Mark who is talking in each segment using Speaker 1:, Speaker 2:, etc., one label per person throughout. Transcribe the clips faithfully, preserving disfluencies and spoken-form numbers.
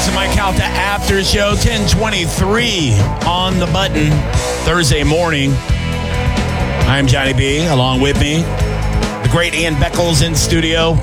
Speaker 1: To Mike Calta After Show, ten twenty-three on the button, Thursday morning. I'm Johnny B. Along with me, the great Ian Beckles in studio.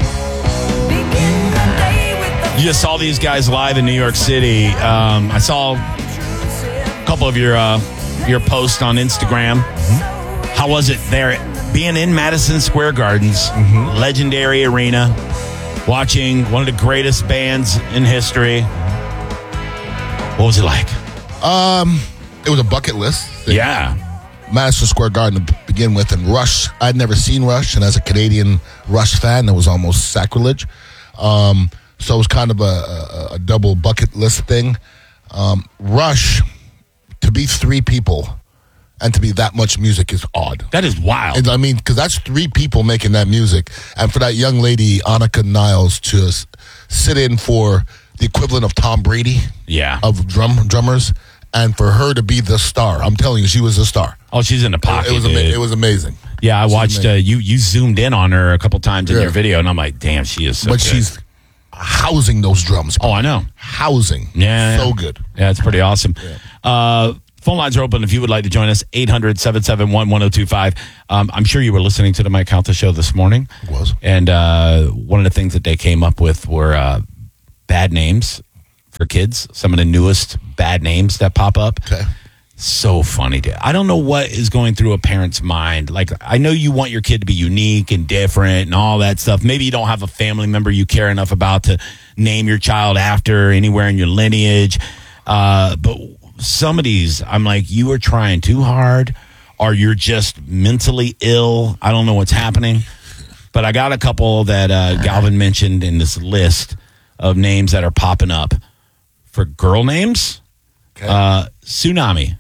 Speaker 1: You just saw these guys live in New York City. Um, I saw a couple of your uh, your posts on Instagram. Mm-hmm. How was it there, being in Madison Square Gardens, mm-hmm. legendary arena, watching one of the greatest bands in history? What was it like?
Speaker 2: Um, it was a bucket list thing.
Speaker 1: Yeah.
Speaker 2: Madison Square Garden to begin with, and Rush. I'd never seen Rush, and as a Canadian Rush fan, that was almost sacrilege. Um, so it was kind of a, a, a double bucket list thing. Um, Rush, to be three people and to be that much music is odd.
Speaker 1: That is wild.
Speaker 2: And, I mean, because that's three people making that music, and for that young lady, Annika Niles, to s- sit in for the equivalent of Tom Brady,
Speaker 1: yeah,
Speaker 2: of drum drummers, and for her to be the star. I'm telling you, she was the star.
Speaker 1: Oh, she's in the pocket.
Speaker 2: It was ama- it was amazing.
Speaker 1: Yeah, I
Speaker 2: she's
Speaker 1: watched uh, you. You zoomed in on her a couple times in
Speaker 2: yeah.
Speaker 1: your video, and I'm like, damn, she is so
Speaker 2: But
Speaker 1: good.
Speaker 2: she's housing those drums.
Speaker 1: Oh, I know.
Speaker 2: Housing.
Speaker 1: Yeah,
Speaker 2: so
Speaker 1: yeah.
Speaker 2: good.
Speaker 1: Yeah, it's pretty awesome. Yeah. Uh, phone lines are open if you would like to join us. eight hundred, seven seven one, one oh two five. Um, I'm sure you were listening to the Mike Calta show this morning.
Speaker 2: It was.
Speaker 1: And uh, one of the things that they came up with were uh, bad names for kids. Some of the newest bad names that pop up.
Speaker 2: Okay.
Speaker 1: So funny, dude. I don't know what is going through a parent's mind. Like, I know you want your kid to be unique and different and all that stuff. Maybe you don't have a family member you care enough about to name your child after anywhere in your lineage. Uh, but some of these, I'm like, you are trying too hard, or you're just mentally ill. I don't know what's happening. But I got a couple that uh, Galvin mentioned in this list of names that are popping up for girl names.
Speaker 2: Okay.
Speaker 1: Uh, Tsunami.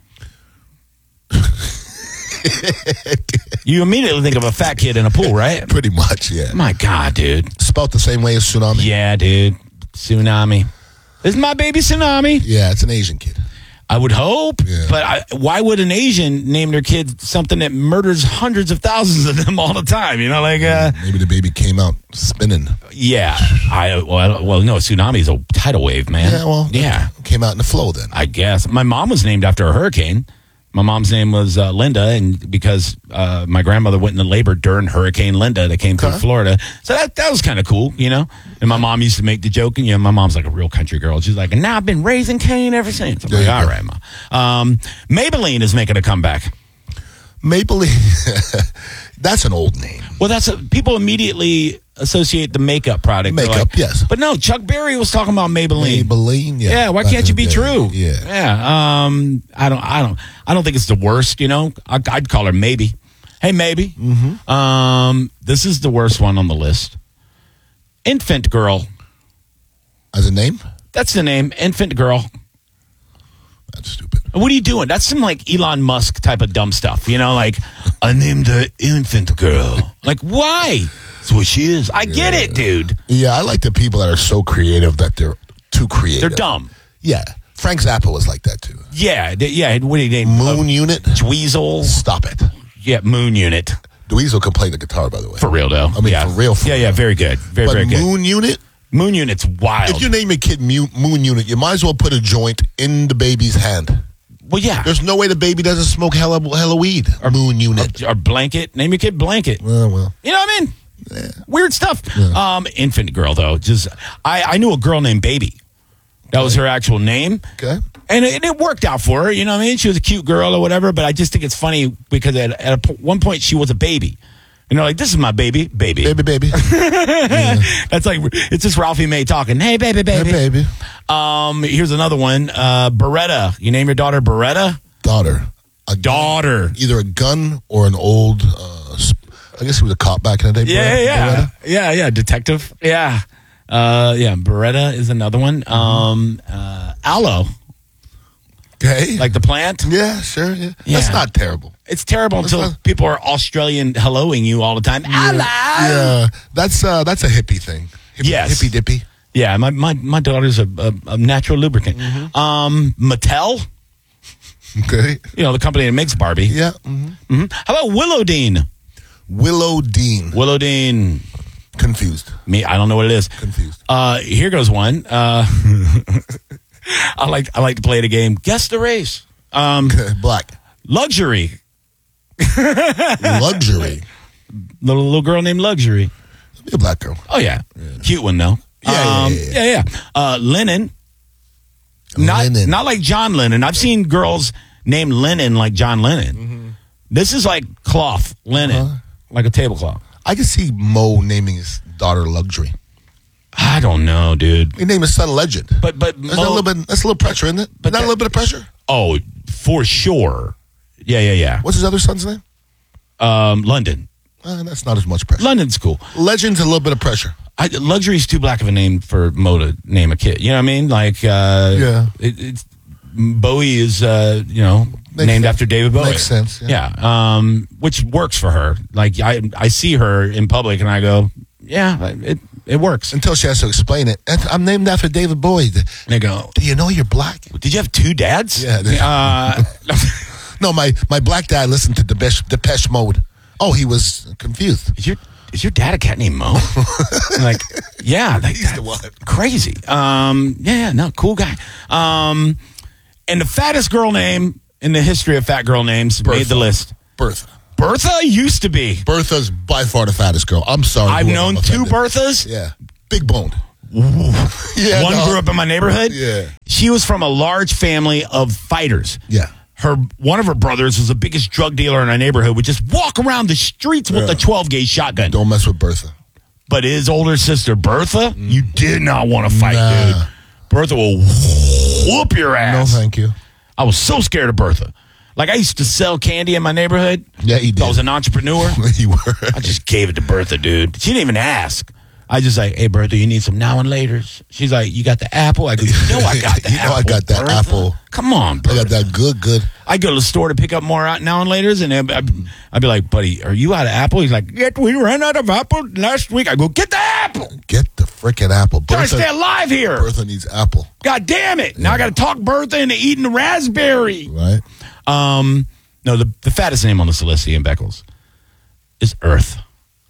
Speaker 1: You immediately think of a fat kid in a pool, right?
Speaker 2: Pretty much, yeah.
Speaker 1: My God, dude.
Speaker 2: Spelled the same way as Tsunami?
Speaker 1: Yeah, dude. Tsunami. This is my baby Tsunami.
Speaker 2: Yeah, it's an Asian kid.
Speaker 1: I would hope.
Speaker 2: Yeah.
Speaker 1: But I, why would an Asian name their kid something that murders hundreds of thousands of them all the time? You know, like... Uh,
Speaker 2: Maybe the baby came out spinning.
Speaker 1: Yeah. I Well, well no, Tsunami's a tidal wave, man.
Speaker 2: Yeah, well,
Speaker 1: yeah.
Speaker 2: Came out in the flow then.
Speaker 1: I guess. My mom was named after a hurricane. My mom's name was uh, Linda, and because uh, my grandmother went into labor during Hurricane Linda that came through
Speaker 2: Okay.
Speaker 1: Florida. So that that was kind of cool, you know? And my mom used to make the joke, and, you know, my mom's like a real country girl. She's like, and now I've been raising Cain ever since. I'm
Speaker 2: There
Speaker 1: like,
Speaker 2: you
Speaker 1: all
Speaker 2: go.
Speaker 1: right, Ma. Um, Maybelline is making a comeback.
Speaker 2: Maybelline. That's an old name.
Speaker 1: Well, that's a, people immediately associate the makeup product. They're
Speaker 2: Makeup,
Speaker 1: like,
Speaker 2: yes.
Speaker 1: But no, Chuck Berry was talking about Maybelline.
Speaker 2: Maybelline, yeah.
Speaker 1: Yeah, why
Speaker 2: Back
Speaker 1: can't
Speaker 2: in
Speaker 1: you
Speaker 2: the
Speaker 1: be
Speaker 2: day.
Speaker 1: true?
Speaker 2: Yeah.
Speaker 1: Yeah. Um, I don't I don't I don't think it's the worst, you know. I, I'd call her maybe. Hey, maybe. Mm-hmm. Um, this is the worst one on the list. Infant Girl.
Speaker 2: As a name?
Speaker 1: That's the name, Infant Girl.
Speaker 2: That's stupid.
Speaker 1: What are you doing? That's some like Elon Musk type of dumb stuff, you know, like I named her Infant Girl. Like, why? That's what she is. I get it, dude.
Speaker 2: Yeah, I like the people that are so creative that they're too creative.
Speaker 1: They're dumb.
Speaker 2: Yeah. Frank Zappa was like that too.
Speaker 1: Yeah, they- yeah. What do you name?
Speaker 2: Moon
Speaker 1: uh,
Speaker 2: Unit?
Speaker 1: Dweezil.
Speaker 2: Stop it.
Speaker 1: Yeah, Moon Unit.
Speaker 2: Dweezil can play the guitar, by the way.
Speaker 1: For real, though.
Speaker 2: I mean,
Speaker 1: yeah.
Speaker 2: for real, for
Speaker 1: yeah,
Speaker 2: real.
Speaker 1: yeah, very good. Very,
Speaker 2: but
Speaker 1: very good.
Speaker 2: Moon Unit?
Speaker 1: Moon Unit's wild.
Speaker 2: If you name your kid Mu- Moon Unit, you might as well put a joint in the baby's hand.
Speaker 1: Well, yeah.
Speaker 2: There's no way the baby doesn't smoke hella, hella weed. Or Moon Unit.
Speaker 1: Or, or Blanket. Name your kid Blanket.
Speaker 2: Well, well.
Speaker 1: You know what I mean?
Speaker 2: Yeah.
Speaker 1: Weird stuff.
Speaker 2: Yeah.
Speaker 1: Um, Infant Girl, though. Just I, I knew a girl named Baby. That was her actual name.
Speaker 2: Okay.
Speaker 1: And it, it worked out for her. You know what I mean? She was a cute girl or whatever, but I just think it's funny because at, at a, po- one point she was a baby. You know, like, this is my baby. Baby.
Speaker 2: Baby, baby.
Speaker 1: Yeah. That's like, it's just Ralphie May talking. Hey, baby, baby.
Speaker 2: Hey, baby.
Speaker 1: Um, here's another one. Uh, Beretta. You name your daughter Beretta?
Speaker 2: Daughter. A
Speaker 1: Daughter.
Speaker 2: Either a gun or an old, uh, sp- I guess he was a cop back in the day.
Speaker 1: Yeah,
Speaker 2: Beretta?
Speaker 1: yeah.
Speaker 2: Beretta?
Speaker 1: Yeah, yeah. Detective. Yeah. Uh, yeah, Beretta is another one. Um, uh, aloe.
Speaker 2: Okay.
Speaker 1: Like the plant.
Speaker 2: Yeah, sure. Yeah.
Speaker 1: Yeah.
Speaker 2: That's not terrible.
Speaker 1: It's terrible
Speaker 2: That's
Speaker 1: until
Speaker 2: not-
Speaker 1: people are Australian helloing you all the time. Aloe.
Speaker 2: Yeah, that's uh, that's a hippie thing. Hippie,
Speaker 1: Yes.
Speaker 2: hippie dippy.
Speaker 1: Yeah, my, my, my daughter's a, a, a natural lubricant. Um, Mattel,
Speaker 2: Okay.
Speaker 1: you know, the company that makes Barbie.
Speaker 2: Yeah. hmm
Speaker 1: hmm How about Willow Dean?
Speaker 2: Willow Dean.
Speaker 1: Willow Dean.
Speaker 2: Confused.
Speaker 1: Me, I don't know what it is.
Speaker 2: Confused.
Speaker 1: Uh, here goes one. Uh, I like I like to play the game. Guess the race. Um,
Speaker 2: Black.
Speaker 1: Luxury.
Speaker 2: Luxury.
Speaker 1: Little little girl named Luxury.
Speaker 2: Be a black girl.
Speaker 1: Oh yeah, yeah. Cute one though.
Speaker 2: Yeah, yeah,
Speaker 1: um,
Speaker 2: yeah, yeah.
Speaker 1: yeah, yeah. Uh, Lennon. Not
Speaker 2: Lennon.
Speaker 1: not like John Lennon. I've seen girls named Lennon like John Lennon.
Speaker 2: Mm-hmm.
Speaker 1: This is like cloth linen,
Speaker 2: Uh-huh.
Speaker 1: like a tablecloth.
Speaker 2: I can see Mo naming his daughter Luxury.
Speaker 1: I don't know, dude.
Speaker 2: He named his son Legend.
Speaker 1: But but
Speaker 2: That's
Speaker 1: Mo,
Speaker 2: a little bit. That's a little pressure, isn't it?
Speaker 1: But
Speaker 2: Not
Speaker 1: that-
Speaker 2: a little bit of pressure.
Speaker 1: oh, for sure. Yeah, yeah, yeah.
Speaker 2: What's his other son's name?
Speaker 1: Um, London.
Speaker 2: Uh, that's not as much pressure.
Speaker 1: London's cool.
Speaker 2: Legend's a little bit of pressure.
Speaker 1: I, Luxury's too black of a name for Mo to name a kid. You know what I mean? Like, uh,
Speaker 2: Yeah.
Speaker 1: it, it's Bowie is, uh, you know,
Speaker 2: Makes
Speaker 1: named
Speaker 2: sense.
Speaker 1: after David Bowie.
Speaker 2: Makes sense, yeah.
Speaker 1: Yeah. Um, which works for her. Like, I I see her in public and I go, yeah, it it works.
Speaker 2: Until she has to explain it. And I'm named after David Bowie.
Speaker 1: And they go,
Speaker 2: Do you know you're black?
Speaker 1: did you have two dads?
Speaker 2: Yeah, they-
Speaker 1: Uh,
Speaker 2: No, my, my black dad listened to Depeche, Depeche Mode. Oh, he was confused.
Speaker 1: is your is your dad a cat named Mo? I'm like, yeah, like,
Speaker 2: He's the
Speaker 1: that's
Speaker 2: one.
Speaker 1: crazy. Um, yeah, yeah, no, cool guy. Um, and the fattest girl name in the history of fat girl names made the list.
Speaker 2: Bertha.
Speaker 1: Bertha used to be.
Speaker 2: Bertha's by far the fattest girl. I'm sorry.
Speaker 1: I've
Speaker 2: whoever
Speaker 1: known
Speaker 2: I'm
Speaker 1: two
Speaker 2: offended.
Speaker 1: Berthas.
Speaker 2: Yeah. Big boned. Yeah,
Speaker 1: One
Speaker 2: no.
Speaker 1: grew up in my neighborhood.
Speaker 2: Yeah.
Speaker 1: She was from a large family of fighters.
Speaker 2: Yeah.
Speaker 1: Her one of her brothers was the biggest drug dealer in our neighborhood. Would just walk around the streets with
Speaker 2: Yeah.
Speaker 1: a twelve gauge shotgun.
Speaker 2: Don't mess with Bertha.
Speaker 1: But his older sister Bertha, you did not want to fight,
Speaker 2: Nah.
Speaker 1: dude. Bertha will whoop your
Speaker 2: No,
Speaker 1: ass.
Speaker 2: thank you.
Speaker 1: I was so scared of Bertha. Like I used to sell candy in my neighborhood.
Speaker 2: Yeah, he did.
Speaker 1: I was an entrepreneur.
Speaker 2: You were.
Speaker 1: I just gave it to Bertha, dude. She didn't even ask. I just like, hey, Bertha, you need some now and laters. She's like, you got the apple? I go, you know I got the
Speaker 2: You know
Speaker 1: apple.
Speaker 2: I got that
Speaker 1: Bertha.
Speaker 2: apple.
Speaker 1: Come on,
Speaker 2: I
Speaker 1: Bertha.
Speaker 2: got that good, good.
Speaker 1: I go to the store to pick up more out now and laters, and I'd, I'd, I'd be like, buddy, are you out of apple? He's like, yeah, we ran out of apple last week. I go, get the apple.
Speaker 2: Get the freaking apple.
Speaker 1: Trying to stay
Speaker 2: Bertha,
Speaker 1: alive here.
Speaker 2: Bertha needs apple,
Speaker 1: God damn it. Now I got to talk Bertha into eating the raspberry.
Speaker 2: right?
Speaker 1: Um, no, the, the fattest name on the list, Ian Beckles, is Earth.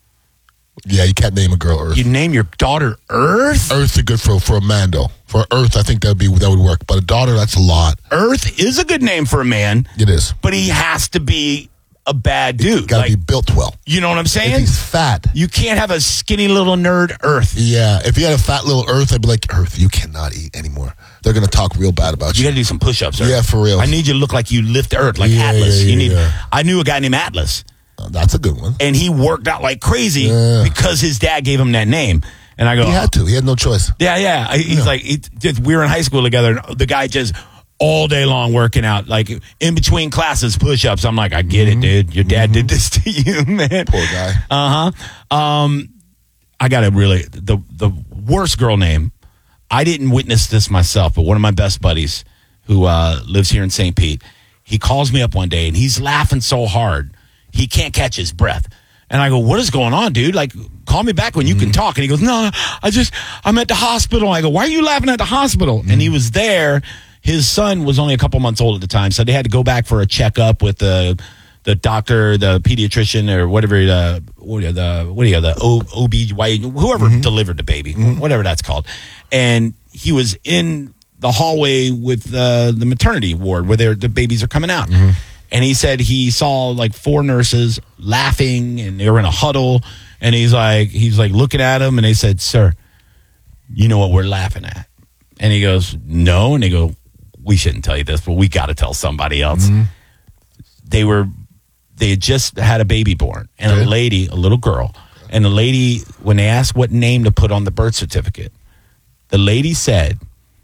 Speaker 2: Yeah, you can't name a girl Earth.
Speaker 1: You name your daughter Earth?
Speaker 2: Earth is good for for a Mando. For Earth, I think that'd be that would work. But a daughter, that's a lot.
Speaker 1: Earth is a good name for a man,
Speaker 2: It is.
Speaker 1: but he has to be a bad dude.
Speaker 2: Got to
Speaker 1: Like,
Speaker 2: be built well.
Speaker 1: you know what I'm
Speaker 2: If
Speaker 1: saying?
Speaker 2: he's fat,
Speaker 1: You can't have a skinny little nerd Earth.
Speaker 2: yeah. If you had a fat little Earth, I'd be like, Earth, you cannot eat anymore. They're gonna talk real bad about
Speaker 1: You
Speaker 2: you.
Speaker 1: got to do some push-ups. Earth.
Speaker 2: Yeah, for real.
Speaker 1: I need you to look like you lift Earth, like
Speaker 2: Yeah,
Speaker 1: Atlas.
Speaker 2: yeah,
Speaker 1: you need.
Speaker 2: yeah.
Speaker 1: I knew a guy named Atlas,
Speaker 2: Uh, that's a good one.
Speaker 1: and he worked out like crazy
Speaker 2: Yeah.
Speaker 1: because his dad gave him that name. And I go,
Speaker 2: He had to. He had no choice.
Speaker 1: yeah, yeah. I- He's
Speaker 2: Yeah.
Speaker 1: like, he, just, we were in high school together, and the guy just all day long working out, like in between classes, push-ups. I'm like, I get
Speaker 2: Mm-hmm.
Speaker 1: it, dude. Your dad did this to you, man.
Speaker 2: Poor guy.
Speaker 1: Uh huh. Um, I got to really the the worst girl name. I didn't witness this myself, but one of my best buddies who uh, lives here in Saint Pete, he calls me up one day and he's laughing so hard he can't catch his breath. And I go, what is going on, dude? Like, call me back when you can talk. And he goes, no, I just, I'm at the hospital. I go, why are you laughing at the hospital? And he was there. His son was only a couple months old at the time, so they had to go back for a checkup with the the doctor, the pediatrician, or whatever the what are you, the what are you, the O, O B G Y N, whoever delivered the baby, whatever that's called. And he was in the hallway with uh, the maternity ward where they're- the babies are coming out. And he said he saw like four nurses laughing, and they were in a huddle. And he's like, he's like looking at him, and they said, "Sir, you know what we're laughing at?" And he goes, "No." And they go, "We shouldn't tell you this, but we got to tell somebody else." They were, they had just had a baby born, and
Speaker 2: Okay.
Speaker 1: a lady, a little girl, and the lady, when they asked what name to put on the birth certificate, the lady said,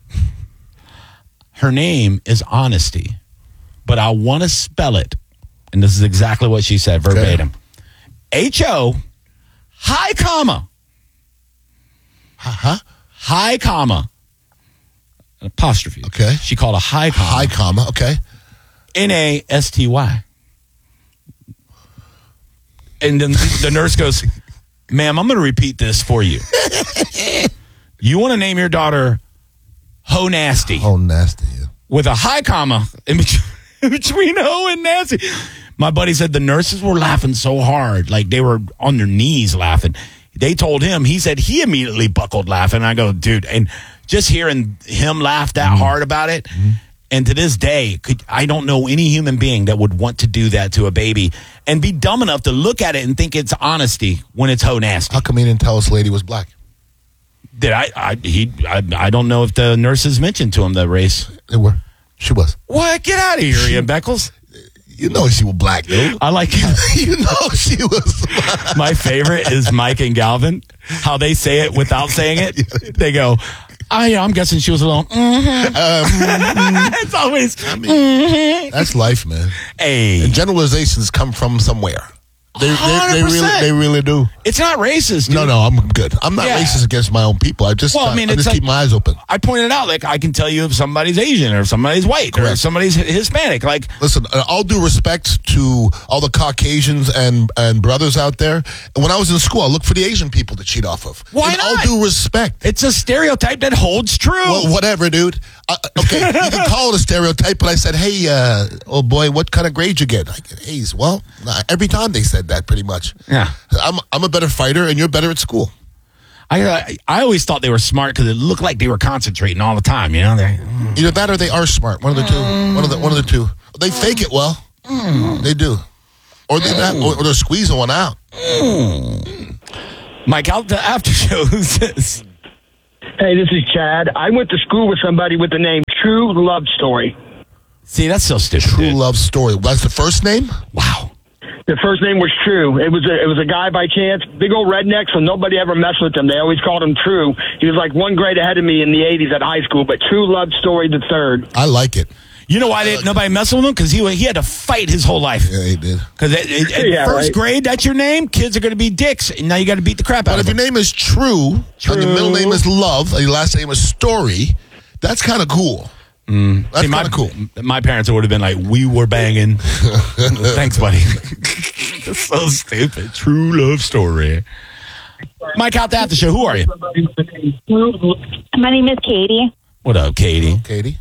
Speaker 1: her name is Honesty, but I want to spell it. And this is exactly what she said, verbatim. H O, high comma,
Speaker 2: Huh?
Speaker 1: high comma, an apostrophe.
Speaker 2: Okay.
Speaker 1: She called a high comma.
Speaker 2: High comma. Okay.
Speaker 1: N A S T Y. And then the nurse goes, "Ma'am, I'm going to repeat this for you. You want to name your daughter Ho Nasty
Speaker 2: Oh, nasty. Yeah.
Speaker 1: with a high comma in between, in between Ho and Nasty." My buddy said the nurses were laughing so hard, like they were on their knees laughing. They told him, he said he immediately buckled laughing. I go, dude, and just hearing him laugh that mm-hmm. hard about it, mm-hmm. and to this day, could, I don't know any human being that would want to do that to a baby and be dumb enough to look at it and think it's honesty when it's ho nasty.
Speaker 2: How come he didn't tell us lady was black?
Speaker 1: Did I? I he? I, I don't know if the nurses mentioned to him the race.
Speaker 2: They were. She was.
Speaker 1: What? Get out of here, Ian Beckles.
Speaker 2: You know she was black, dude.
Speaker 1: I like
Speaker 2: you know she was black.
Speaker 1: My favorite is Mike and Galvin. How they say it without saying it. They go, oh, yeah, I'm guessing she was alone. Mm-hmm. Um, mm-hmm. It's always,
Speaker 2: I mean,
Speaker 1: mm-hmm.
Speaker 2: That's life, man.
Speaker 1: Hey.
Speaker 2: And generalizations come from somewhere. They, they, they really, they really do.
Speaker 1: It's not racist, dude.
Speaker 2: No, no, I'm good. I'm not yeah. racist against my own people. I just, well, I mean, I just like, keep my eyes open.
Speaker 1: I pointed out, like, I can tell you if somebody's Asian or if somebody's white Correct. Or if somebody's Hispanic. Like,
Speaker 2: listen, all due respect to all the Caucasians and, and brothers out there. And when I was in school, I looked for the Asian people to cheat off of.
Speaker 1: Why
Speaker 2: in
Speaker 1: not?
Speaker 2: All due respect.
Speaker 1: It's a stereotype that holds true.
Speaker 2: Well, whatever, dude. Uh, okay, you can call it a stereotype, but I said, hey, uh, oh boy, what kind of grade you get? I get A's. Well, every time they said that, pretty much.
Speaker 1: Yeah,
Speaker 2: I'm I'm a better fighter, and you're better at school.
Speaker 1: I uh, I always thought they were smart because it looked like they were concentrating all the time. You know, they
Speaker 2: mm. either that or they are smart. One of the two. Mm. One of the one of the two. They fake it well. Mm. They do, or they mm. or, or they're squeezing one out.
Speaker 1: Mm. Mike, out the after show. Who's this?
Speaker 3: Hey, this is Chad. I went to school with somebody with the name True Love Story.
Speaker 1: See, that's so stupid.
Speaker 2: True
Speaker 1: dude.
Speaker 2: Love Story. That's the first name?
Speaker 1: Wow.
Speaker 3: The first name was True. It was a, it was a guy by chance, big old redneck, so nobody ever messed with him. They always called him True. He was like one grade ahead of me in the eighties at high school, but True Love Story the third.
Speaker 2: I like it.
Speaker 1: You know why didn't nobody mess with him? Because he he had to fight his whole life.
Speaker 2: Yeah, he did.
Speaker 1: Because in
Speaker 3: yeah,
Speaker 1: first
Speaker 3: right?
Speaker 1: grade, that's your name. Kids are going to be dicks, and now you got to beat the crap out
Speaker 2: but
Speaker 1: of them.
Speaker 2: But if your name is True, True, and your middle name is Love, and your last name is Story, that's kind of cool.
Speaker 1: Mm.
Speaker 2: That's kind of cool.
Speaker 1: My parents would have been like, "We were banging." Thanks, buddy. That's so stupid. True Love Story. Mike, out the after show. Who are you?
Speaker 4: My name is Katie.
Speaker 1: What up, Katie?
Speaker 2: Hello, Katie.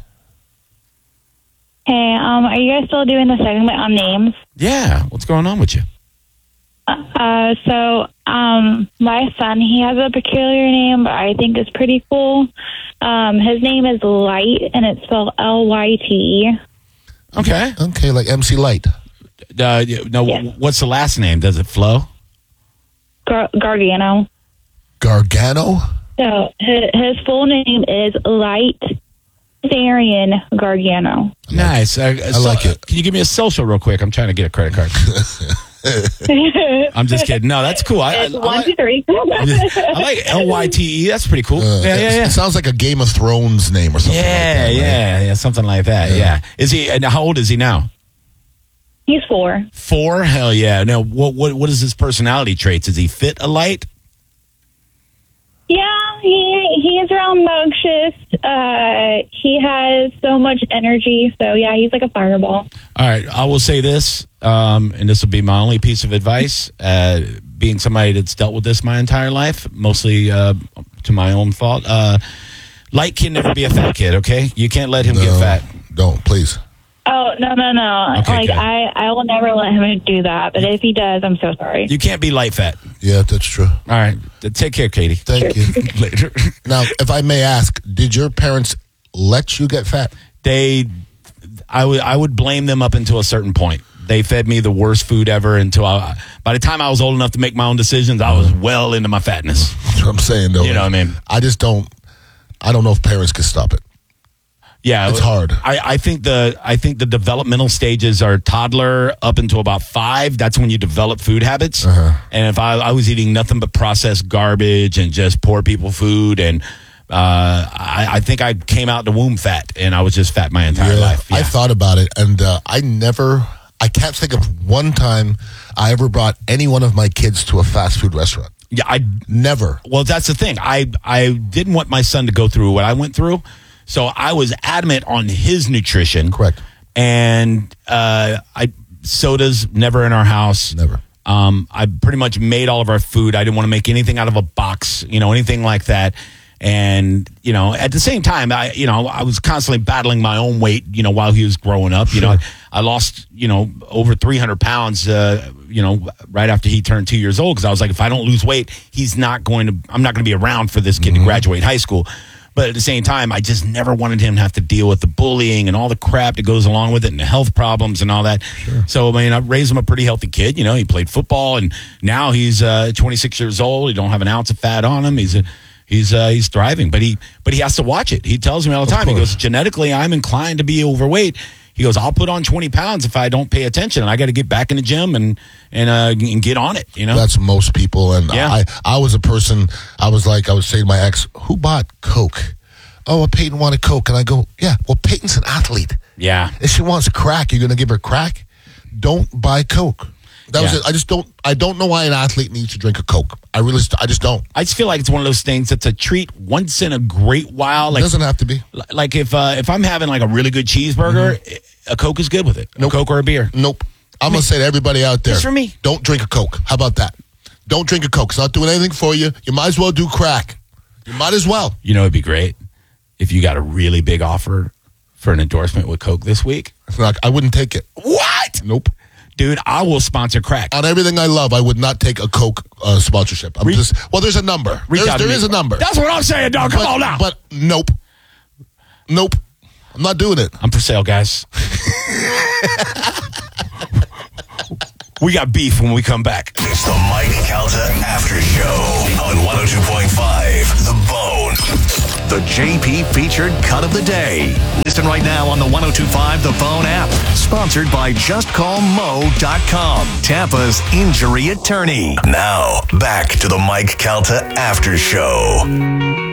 Speaker 4: Hey, um, are you guys still doing the segment on names?
Speaker 1: Yeah. What's going on with you?
Speaker 4: Uh, so, um, my son, he has a peculiar name, but I think it's pretty cool. Um, his name is Light, and it's spelled L Y T E.
Speaker 1: Okay.
Speaker 2: Okay, like M C Light.
Speaker 1: Uh, no, yes. What's the last name? Does it flow?
Speaker 4: Gar- Gargano.
Speaker 2: Gargano?
Speaker 4: So, his, his full name is Light Therian Gargano.
Speaker 1: Nice. I,
Speaker 2: I like it.
Speaker 1: Can you give me a social real quick? I'm trying to get a credit card. I'm just kidding. No, that's cool. I, I, I,
Speaker 4: one, two, three.
Speaker 1: I like L Y T E. That's pretty cool. Uh, yeah, yeah, yeah.
Speaker 2: It sounds like a Game of Thrones name or something.
Speaker 1: Yeah,
Speaker 2: like that, right?
Speaker 1: yeah, yeah, something like that. Yeah. yeah. Is he? And how old is he now?
Speaker 4: He's four.
Speaker 1: Four? Hell yeah. Now, what what what is his personality traits? Is he fit a light?
Speaker 4: Yeah, he he's rambunctious. Uh, he has so much energy. So yeah, he's like a fireball.
Speaker 1: All right, I will say this, um, and this will be my only piece of advice. Uh, being somebody that's dealt with this my entire life, mostly uh, to my own fault. Uh, Light can never be a fat kid. Okay, you can't let him
Speaker 2: no,
Speaker 1: get fat.
Speaker 2: Don't please.
Speaker 4: Oh, no, no, no.
Speaker 1: Okay,
Speaker 4: like,
Speaker 1: good.
Speaker 4: I, I will never let him do that. But if he does, I'm so sorry.
Speaker 1: You can't be light fat.
Speaker 2: Yeah, that's true.
Speaker 1: All right. Take care, Katie.
Speaker 2: Thank you.
Speaker 1: Later.
Speaker 2: Now, if I may ask, did your parents let you get fat?
Speaker 1: They, I would, I would blame them up until a certain point. They fed me the worst food ever until I, by the time I was old enough to make my own decisions, I was well into my fatness.
Speaker 2: That's what I'm saying, though.
Speaker 1: You know what I mean?
Speaker 2: I just don't, I don't know if parents can stop it.
Speaker 1: Yeah,
Speaker 2: it's hard.
Speaker 1: I, I think the I think the developmental stages are toddler up until about five. That's when you develop food habits. Uh-huh. And if I, I was eating nothing but processed garbage and just poor people food, and uh, I, I think I came out the womb fat, and I was just fat my entire
Speaker 2: yeah,
Speaker 1: life. Yeah.
Speaker 2: I thought about it, and uh, I never. I can't think of one time I ever brought any one of my kids to a fast food restaurant.
Speaker 1: Yeah, I
Speaker 2: never.
Speaker 1: Well, that's the thing. I I didn't want my son to go through what I went through. So I was adamant on his nutrition.
Speaker 2: Correct.
Speaker 1: And uh, I sodas never in our house.
Speaker 2: Never.
Speaker 1: Um, I pretty much made all of our food. I didn't want to make anything out of a box, you know, anything like that. And, you know, at the same time, I, you know, I was constantly battling my own weight, you know, while he was growing up. You
Speaker 2: sure.
Speaker 1: know, I, I lost, you know, over three hundred pounds, uh, you know, right after he turned two years old, because I was like, if I don't lose weight, he's not going to, I'm not going to be around for this kid mm-hmm. to graduate high school. But at the same time, I just never wanted him to have to deal with the bullying and all the crap that goes along with it and the health problems and all that. Sure. So, I mean, I raised him a pretty healthy kid. You know, he played football, and now he's uh, twenty-six years old. He don't have an ounce of fat on him. He's a, he's uh, he's thriving, but he but he has to watch it. He tells me all the time. He goes, genetically, I'm inclined to be overweight. He goes, I'll put on twenty pounds if I don't pay attention, and I got to get back in the gym and and, uh, and get on it. You know,
Speaker 2: that's most people. And yeah. I I was a person. I was like, I would say to my ex, who bought Coke? Oh, well, Peyton wanted Coke. And I go, yeah, well, Peyton's an athlete.
Speaker 1: Yeah.
Speaker 2: If she wants crack, you're going to give her crack? Don't buy Coke. That yeah. was it. I just don't, I don't know why an athlete needs to drink a Coke. I really, I just don't.
Speaker 1: I just feel like it's one of those things that's a treat once in a great while. Like,
Speaker 2: it doesn't have to be.
Speaker 1: Like if uh, if I'm having like a really good cheeseburger, mm-hmm. a Coke is good with it.
Speaker 2: Nope.
Speaker 1: A Coke or a beer.
Speaker 2: Nope. I'm going to say to everybody out there.
Speaker 1: Just for me.
Speaker 2: Don't drink a Coke. How about that? Don't drink a Coke. It's not doing anything for you. You might as well do crack. You might as well.
Speaker 1: You know, it'd be great if you got a really big offer for an endorsement with Coke this week.
Speaker 2: Like, I wouldn't take it.
Speaker 1: What?
Speaker 2: Nope.
Speaker 1: Dude, I will sponsor crack.
Speaker 2: On everything I love, I would not take a Coke uh, sponsorship. I'm Re- just well, there's a number. There's, there is a number.
Speaker 1: That's what I'm saying, dog. Come
Speaker 2: but,
Speaker 1: on now.
Speaker 2: But nope. Nope. I'm not doing it.
Speaker 1: I'm for sale, guys. We got beef when we come back.
Speaker 5: It's the Mike Calta After Show on one oh two point five The Bone. The J P featured cut of the day. Listen right now on the one oh two point five The Bone app. Sponsored by just call mo dot com, Tampa's injury attorney. Now, back to the Mike Calta After Show.